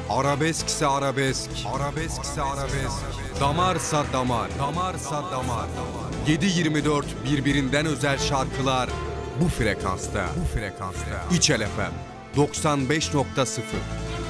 Arabeskse arabesk, arabeskse arabesk. Damarsa damar, damarsa damar. 7/24 birbirinden özel şarkılar bu frekansta. 3 FM 95.0.